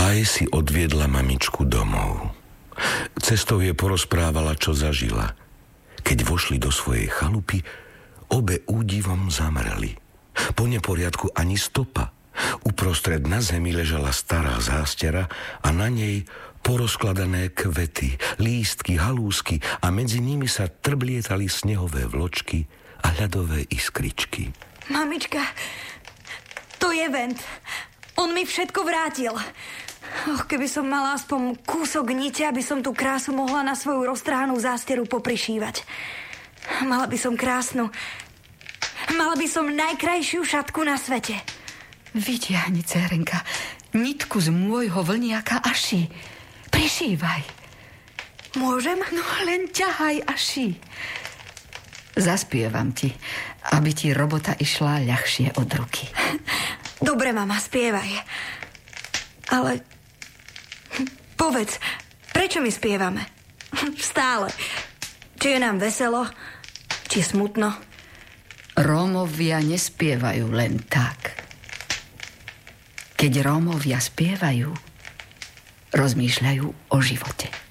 Aj si odviedla mamičku domov. Cestou je porozprávala, čo zažila. Keď vošli do svojej chalupy, obe údivom zamreli. Po neporiadku ani stopa. Uprostred na zemi ležala stará zástera a na nej porozkladané kvety, lístky, halúsky a medzi nimi sa trblietali snehové vločky a ľadové iskričky. Mamička, to je Vent. On mi všetko vrátil. Keby som mala aspoň kúsok nite, aby som tú krásu mohla na svoju roztrhanú zásteru poprišívať. Mala by som krásnu. Mala by som najkrajšiu šatku na svete. Vytiahni, dcérenka, nitku z môjho vlniaka Aši. Prišívaj. Môžem? No len ťahaj Aši. Zaspievam ti, aby ti robota išla ľahšie od ruky. Dobre, mama, spievaj. Ale povedz, prečo my spievame? Stále. Či je nám veselo, či smutno. Rómovia nespievajú len tak. Keď Rómovia spievajú, rozmýšľajú o živote.